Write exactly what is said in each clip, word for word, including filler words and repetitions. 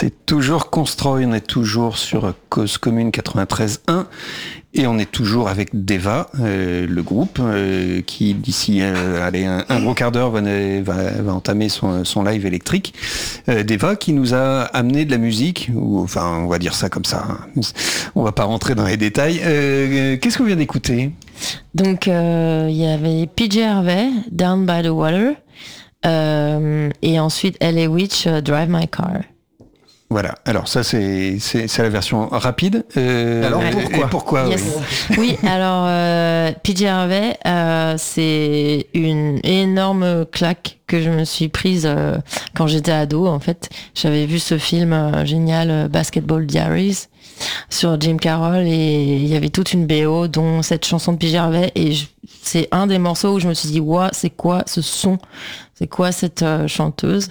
C'est toujours Constroy, on est toujours sur Cause Commune quatre-vingt-treize un et on est toujours avec Deva, euh, le groupe euh, qui d'ici euh, allez, un, un gros quart d'heure va, va, va entamer son, son live électrique. Euh, Deva qui nous a amené de la musique, ou enfin on va dire ça comme ça, hein. On va pas rentrer dans les détails. Euh, qu'est-ce qu'on vient d'écouter ? Donc il euh, y avait P J Harvey, Down by the Water, euh, et ensuite L A Witch, uh, Drive My Car. Voilà, alors ça c'est, c'est, c'est la version rapide. Euh, alors pourquoi, pourquoi yes. oui. oui, alors euh, P J Harvey, euh, c'est une énorme claque que je me suis prise euh, quand j'étais ado. En fait, j'avais vu ce film euh, génial, euh, Basketball Diaries, sur Jim Carroll, et il y avait toute une B O dont cette chanson de P J Harvey, et je, c'est un des morceaux où je me suis dit, ouah, c'est quoi ce son, c'est quoi cette euh, chanteuse.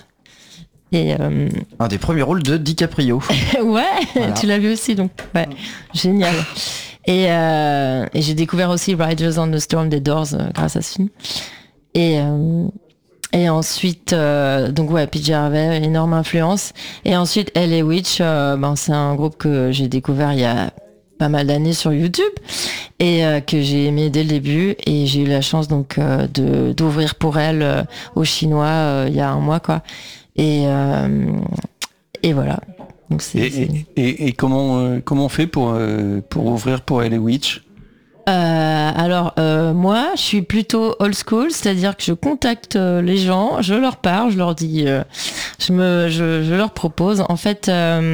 Et euh... un des premiers rôles de DiCaprio. ouais, voilà. Tu l'as vu aussi, donc ouais, génial. Et, euh, et j'ai découvert aussi Riders on the Storm des Doors euh, grâce à ce film. Et euh, et ensuite, euh, donc ouais, P J Harvey, énorme influence. Et ensuite, L A Witch, euh, ben c'est un groupe que j'ai découvert il y a pas mal d'années sur YouTube et euh, que j'ai aimé dès le début, et j'ai eu la chance donc euh, de d'ouvrir pour elle euh, aux Chinois euh, il y a un mois quoi. Et, euh, et voilà. Donc c'est, et, c'est... Et, et comment, euh, comment on fait pour, euh, pour ouvrir pour L A Witch ? euh, Alors, euh, moi, je suis plutôt old school, c'est-à-dire que je contacte euh, les gens, je leur parle, je leur dis, euh, je, me, je, je leur propose. En fait, euh,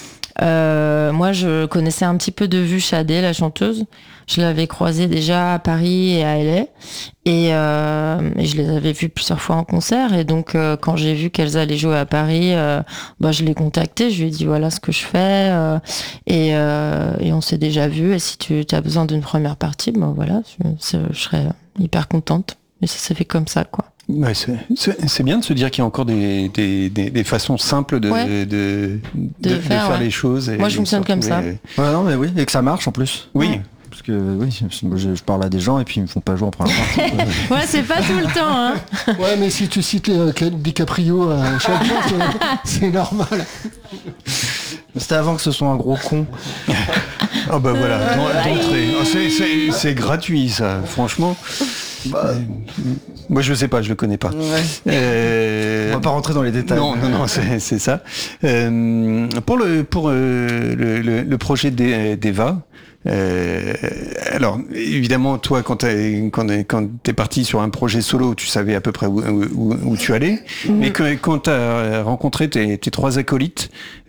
euh, moi, je connaissais un petit peu de vue Shadé, la chanteuse. Je l'avais croisée déjà à Paris et à L A, et, euh, et je les avais vues plusieurs fois en concert, et donc euh, quand j'ai vu qu'elles allaient jouer à Paris, euh, bah, je l'ai contactée, je lui ai dit voilà ce que je fais, euh, et, euh, et on s'est déjà vu, et si tu as besoin d'une première partie, ben voilà, je, je serais hyper contente, et ça s'est fait comme ça quoi. Ouais, c'est, c'est, c'est bien de se dire qu'il y a encore des, des, des, des façons simples de, ouais. de, de, de, de faire, faire ouais. les choses. Et moi je fonctionne comme ça. Ouais, non mais oui, et que ça marche en plus. Oui. Ouais. Parce que oui, je, je parle à des gens et puis ils me font pas jouer en première partie. Ouais, c'est pas tout le temps. Hein. Ouais, mais si tu cites euh, DiCaprio à chaque fois, c'est, c'est normal. C'était avant que ce soit un gros con. Ah bah voilà, euh, d'entrée. Oh, c'est, c'est, c'est gratuit ça, franchement. Bah, euh, moi je sais pas, je le connais pas. Ouais. Euh, On va pas rentrer dans les détails. Non, non, non, c'est, c'est ça. Euh, pour le pour euh, le, le, le projet d'Eva. Euh, alors évidemment toi quand t'es quand, quand t'es parti sur un projet solo, tu savais à peu près où, où, où tu allais, mmh. mais que, quand t'as rencontré tes, tes trois acolytes,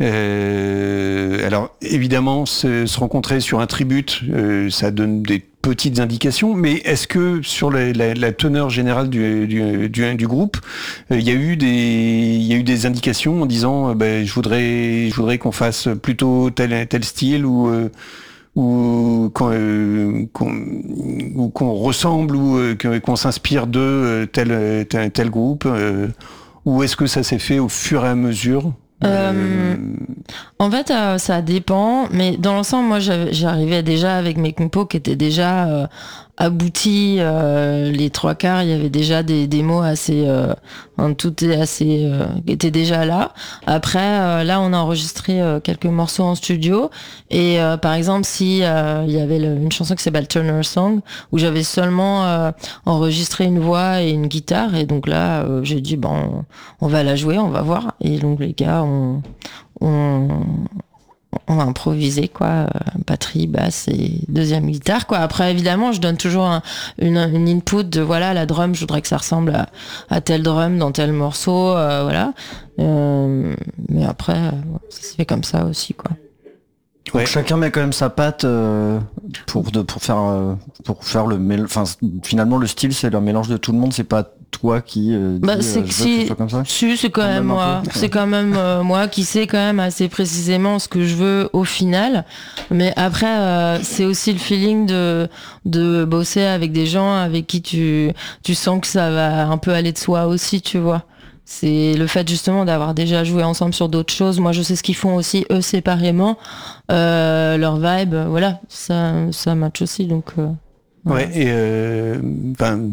euh, alors évidemment se, se rencontrer sur un tribute, euh, ça donne des petites indications, mais est-ce que sur la, la, la teneur générale du, du, du, du groupe, il euh, y a eu des il y a eu des indications en disant euh, ben je voudrais je voudrais qu'on fasse plutôt tel tel style, ou euh, ou qu'on, euh, qu'on, ou qu'on ressemble, ou euh, qu'on s'inspire de euh, tel, tel, tel groupe, euh, ou est-ce que ça s'est fait au fur et à mesure ? Euh, euh... En fait, euh, ça dépend, mais dans l'ensemble, moi, j'arrivais déjà avec mes compos qui étaient déjà euh, aboutis. Euh, les trois quarts, il y avait déjà des démos assez, euh, tout est assez, euh, était déjà là. Après, euh, là, on a enregistré euh, quelques morceaux en studio, et euh, par exemple, si euh, il y avait le, une chanson qui s'appelle Turner Song, où j'avais seulement euh, enregistré une voix et une guitare, et donc là, euh, j'ai dit bon, on va la jouer, on va voir, et donc les gars, on On, on a improvisé quoi, batterie, basse et deuxième guitare quoi. Après évidemment je donne toujours un, une, une input de voilà, la drum, je voudrais que ça ressemble à, à tel drum dans tel morceau, euh, voilà. Euh, mais après ça se fait comme ça aussi quoi. Donc ouais. Chacun met quand même sa patte euh, pour de, pour faire euh, pour faire le mél- enfin finalement le style c'est le mélange de tout le monde, c'est pas toi qui euh, bah, dis, c'est euh, que je si, veux que ce soit comme ça. Si, c'est quand, quand même, même moi. C'est quand même euh, moi qui sais quand même assez précisément ce que je veux au final. Mais après, euh, c'est aussi le feeling de de bosser avec des gens avec qui tu tu sens que ça va un peu aller de soi aussi, tu vois. C'est le fait justement d'avoir déjà joué ensemble sur d'autres choses. Moi, je sais ce qu'ils font aussi eux séparément, euh, leur vibe, voilà, ça ça match aussi. Donc. Euh, ouais. Voilà. Et euh, ben.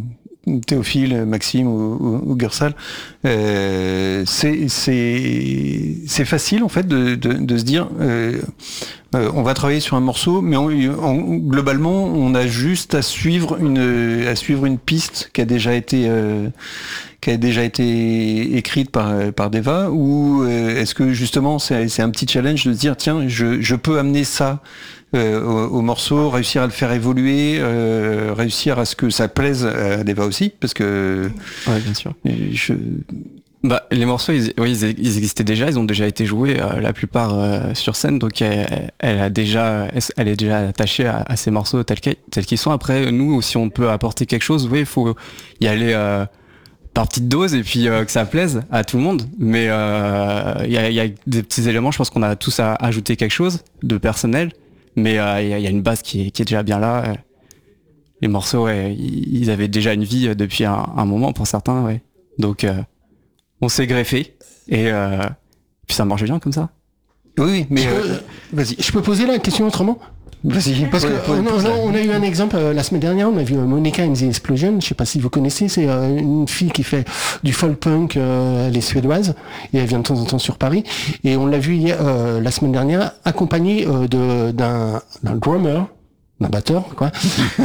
Théophile, Maxime ou, ou, ou Gursal, euh, c'est, c'est, c'est facile en fait de, de, de se dire euh, euh, on va travailler sur un morceau, mais on, on, globalement on a juste à suivre une à suivre une piste qui a déjà été euh, qui a déjà été écrite par par Deva, ou euh, est-ce que justement c'est, c'est un petit challenge de se dire tiens je, je peux amener ça Euh, au, au morceau, réussir à le faire évoluer, euh, réussir à ce que ça plaise à Deva aussi, parce que ouais, bien sûr. Je... Bah, les morceaux, ils, oui, ils, ils existaient déjà, ils ont déjà été joués, euh, la plupart euh, sur scène, donc elle, elle a déjà, elle est déjà attachée à, à ces morceaux tels qu'ils, tels qu'ils sont. Après, nous, si on peut apporter quelque chose, oui, il faut y aller euh, par petites doses et puis euh, que ça plaise à tout le monde. Mais il euh, y, a, y a des petits éléments, je pense qu'on a tous à ajouter quelque chose de personnel. Mais il euh, y, y a une base qui est, qui est déjà bien là. Les morceaux, ouais, ils avaient déjà une vie depuis un, un moment pour certains. Ouais. Donc, euh, on s'est greffé. Et euh, puis ça marche bien comme ça. Oui, oui, mais... Euh, euh, vas-y. Je peux poser la question autrement ? Vas-y. Parce ouais, qu'on ouais, on, on a eu un exemple euh, la semaine dernière, on a vu euh, Monica and the Explosion, je sais pas si vous connaissez, c'est euh, une fille qui fait du folk punk, euh, elle est suédoise, et elle vient de temps en temps sur Paris, et on l'a vu hier, euh, la semaine dernière, accompagnée euh, de, d'un, d'un drummer, d'un batteur, quoi,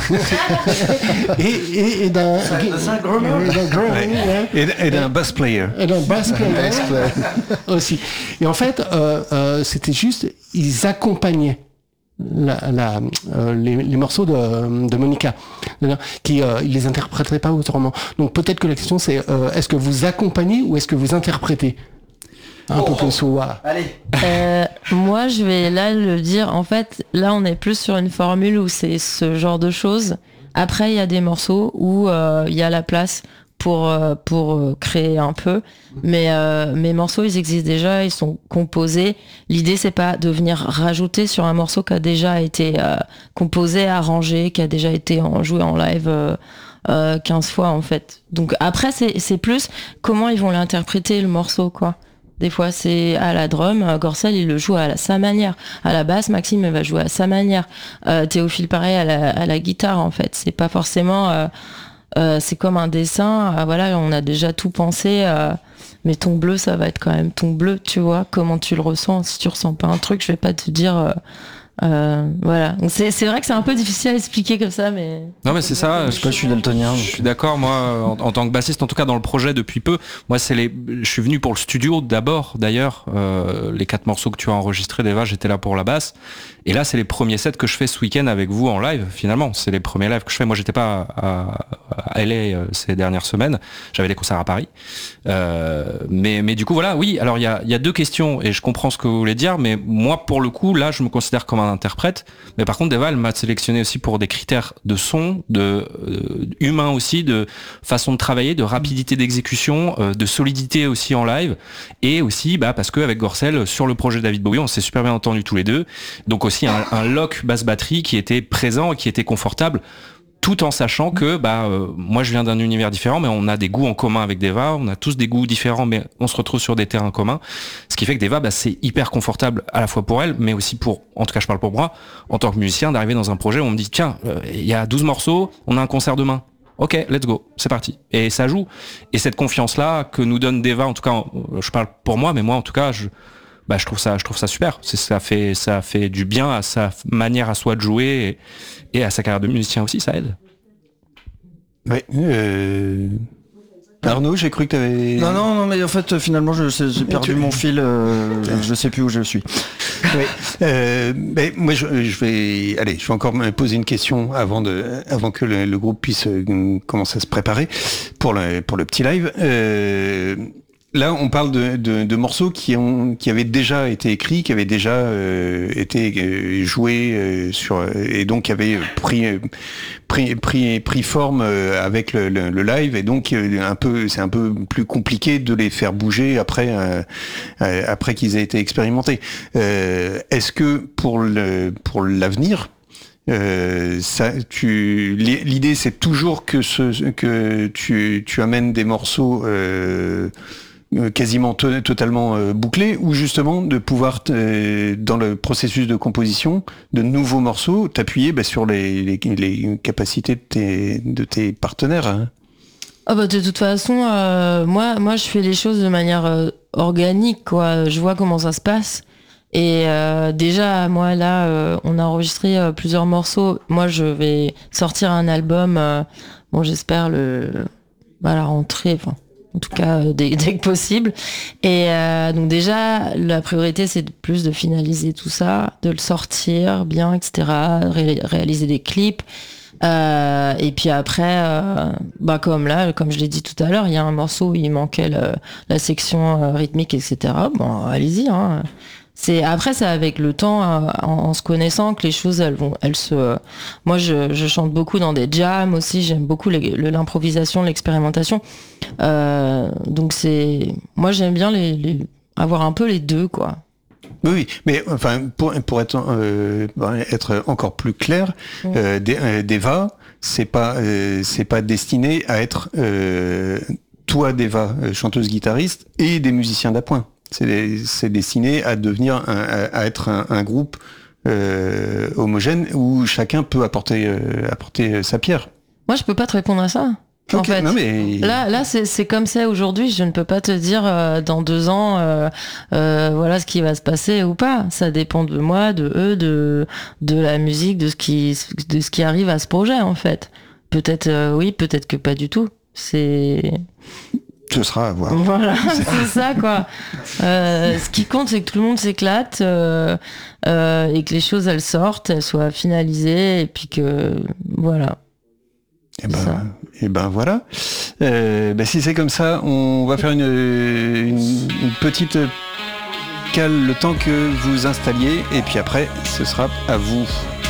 et, et, et d'un... C'est un drummer et d'un drummer, ouais. Et, et d'un bass player. Et d'un bass player aussi. Et en fait, euh, euh, c'était juste, ils accompagnaient La, la, euh, les, les morceaux de, de Monica, qui euh, ils les interpréteraient pas autrement. Donc peut-être que la question c'est euh, est-ce que vous accompagnez ou est-ce que vous interprétez un oh, peu plus ou voilà. Allez. Euh, moi je vais là le dire. En fait, là on est plus sur une formule où c'est ce genre de choses. Après il y a des morceaux où euh, il y a la place pour euh, pour créer un peu, mais euh, mes morceaux ils existent déjà, ils sont composés. L'idée c'est pas de venir rajouter sur un morceau qui a déjà été euh, composé, arrangé, qui a déjà été en, joué en live euh, euh, quinze fois en fait. Donc après c'est c'est plus comment ils vont l'interpréter le morceau quoi. Des fois c'est à la drum, Gorsal il le joue à la, sa manière, à la basse Maxime il va jouer à sa manière, euh, Théophile pareil à la, à la guitare en fait. C'est pas forcément euh, Euh, c'est comme un dessin, euh, voilà, on a déjà tout pensé, euh, mais ton bleu, ça va être quand même ton bleu, tu vois, comment tu le ressens. Si tu ressens pas un truc, je vais pas te dire, euh, euh, voilà. Donc c'est, c'est vrai que c'est un peu difficile à expliquer comme ça, mais... Non, mais c'est ça, je, je suis daltonien. Je suis d'accord, moi, en, en tant que bassiste, en tout cas dans le projet depuis peu, moi, c'est les, je suis venu pour le studio d'abord, d'ailleurs, euh, les quatre morceaux que tu as enregistrés, Deva, j'étais là pour la basse. Et là, c'est les premiers sets que je fais ce week-end avec vous en live, finalement. C'est les premiers lives que je fais. Moi, j'étais pas à, à L A euh, ces dernières semaines. J'avais des concerts à Paris. Euh, mais, mais du coup, voilà, oui. Alors, il y a, il y a deux questions et je comprends ce que vous voulez dire. Mais moi, pour le coup, là, je me considère comme un interprète. Mais par contre, Deva, elle m'a sélectionné aussi pour des critères de son, de euh, humain aussi, de façon de travailler, de rapidité d'exécution, euh, de solidité aussi en live. Et aussi, bah, parce que avec Gorsel, sur le projet David Bowie, on s'est super bien entendus tous les deux. Donc aussi, Un, un lock basse batterie qui était présent et qui était confortable, tout en sachant que bah euh, moi je viens d'un univers différent, mais on a des goûts en commun avec Deva, on a tous des goûts différents, mais on se retrouve sur des terrains communs, ce qui fait que Deva bah, c'est hyper confortable à la fois pour elle, mais aussi pour, en tout cas je parle pour moi, en tant que musicien, d'arriver dans un projet où on me dit tiens, il euh, y a douze morceaux, on a un concert demain. Ok, let's go, c'est parti. Et ça joue. Et cette confiance-là que nous donne Deva, en tout cas, je parle pour moi, mais moi en tout cas, je bah je trouve ça je trouve ça super. C'est ça fait ça fait du bien à sa manière à soi de jouer et, et à sa carrière de musicien aussi, ça aide. Oui. Euh... Arnaud, j'ai cru que t'avais... Non, non, non, mais en fait, finalement, je, j'ai perdu tu... mon fil, euh, je sais plus où je suis. Oui. Euh, ben, moi, je, je vais... Allez, je vais encore me poser une question avant, de, avant que le, le groupe puisse euh, commencer à se préparer pour le, pour le petit live. Euh... Là, on parle de, de, de morceaux qui ont, qui avaient déjà été écrits, qui avaient déjà euh, été euh, joués euh, sur, et donc qui avaient pris, pris, pris, pris forme euh, avec le, le, le live, et donc euh, un peu, c'est un peu plus compliqué de les faire bouger après, euh, après qu'ils aient été expérimentés. Euh, est-ce que pour le, pour l'avenir, Euh, ça, tu, l'idée c'est toujours que ce, que tu, tu amènes des morceaux euh, quasiment to- totalement euh, bouclés, ou justement de pouvoir euh, dans le processus de composition de nouveaux morceaux t'appuyer bah, sur les, les, les capacités de tes, de tes partenaires, hein. Ah bah de toute façon, euh, moi, moi je fais les choses de manière euh, organique, quoi. Je vois comment ça se passe. Et euh, déjà, moi là, euh, on a enregistré euh, plusieurs morceaux. Moi, je vais sortir un album. Euh, bon, j'espère le, le à la rentrée. Enfin, en tout cas, euh, dès, dès que possible. Et euh, donc déjà, la priorité, c'est de plus de finaliser tout ça, de le sortir bien, et cetera. Ré- réaliser des clips. Euh, et puis après, euh, bah comme là, comme je l'ai dit tout à l'heure, il y a un morceau où il manquait le, la section euh, rythmique, et cetera. Bon, allez-y. Hein. C'est après, c'est avec le temps, euh, en, en se connaissant, que les choses, elles vont, elles se. Euh, moi, je, je chante beaucoup dans des jams aussi. J'aime beaucoup les, le, l'improvisation, l'expérimentation. Euh, donc c'est, moi, j'aime bien les, les, avoir un peu les deux, quoi. Oui, mais enfin pour pour être euh, être encore plus clair, mmh. euh, euh, Deva, c'est pas euh, c'est pas destiné à être euh, toi Deva, chanteuse guitariste et des musiciens d'appoint. C'est c'est destiné à devenir un, à, à être un, un groupe euh, homogène où chacun peut apporter euh, apporter sa pierre. Moi, je peux pas te répondre à ça. En okay, fait, non mais... là, là, c'est, c'est comme c'est aujourd'hui. Je ne peux pas te dire euh, dans deux ans, euh, euh, voilà ce qui va se passer ou pas. Ça dépend de moi, de eux, de de la musique, de ce qui de ce qui arrive à ce projet en fait. Peut-être euh, oui, peut-être que pas du tout. C'est ce sera à voir. Voilà, c'est ça quoi. Euh, ce qui compte, c'est que tout le monde s'éclate euh, euh, et que les choses elles sortent, elles soient finalisées et puis que voilà. Et ben, et ben voilà. Euh, ben si c'est comme ça, on va faire une, une, une petite cale le temps que vous installiez, et puis après, ce sera à vous.